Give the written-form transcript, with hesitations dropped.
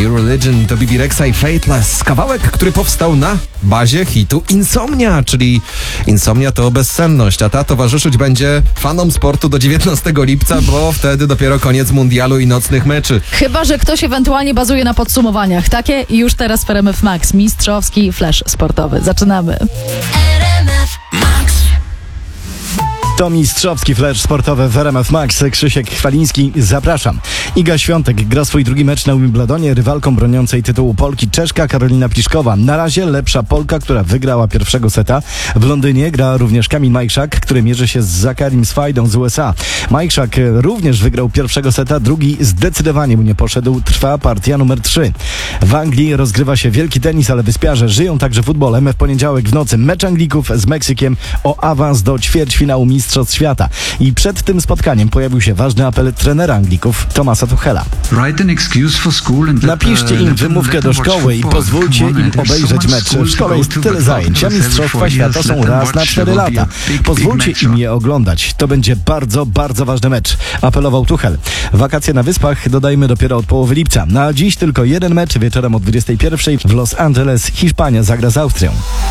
New Religion to BB Rexa i Fateless. Kawałek, który powstał na bazie hitu Insomnia, czyli insomnia to bezsenność, a ta towarzyszyć będzie fanom sportu do 19 lipca, bo wtedy dopiero koniec mundialu i nocnych meczy. Chyba że ktoś ewentualnie bazuje na podsumowaniach. Takie i już teraz w RMF Max. Mistrzowski flash sportowy. Zaczynamy. To mistrzowski flash sportowy w RMF Max. Krzysiek Chwaliński, zapraszam. Iga Świątek gra swój drugi mecz na Wimbledonie. Rywalką broniącej tytułu Polki Czeszka Karolina Pliszkowa. Na razie lepsza Polka, która wygrała pierwszego seta. W Londynie gra również Kamil Majchrzak, który mierzy się z Zakarim Swajdą z USA. Majchrzak również wygrał pierwszego seta, drugi zdecydowanie mu nie poszedł. Trwa partia numer 3. W Anglii rozgrywa się wielki tenis, ale wyspiarze żyją także futbolem. W poniedziałek w nocy mecz Anglików z Meksykiem o awans do ćwierćfinału Mistrzostw Świata. I przed tym spotkaniem pojawił się ważny apel trenera Anglików, Thomasa Tuchela. Napiszcie im wymówkę do szkoły i pozwólcie im obejrzeć mecz. W szkole jest tyle zajęć, a Mistrzostwa Świata są raz na 4 lata. Pozwólcie im je oglądać. To będzie bardzo, bardzo ważny mecz, apelował Tuchel. Wakacje na Wyspach dodajmy dopiero od połowy lipca. Na dziś tylko jeden mecz wieczorem o 21:00 w Los Angeles. Hiszpania zagra z Austrią.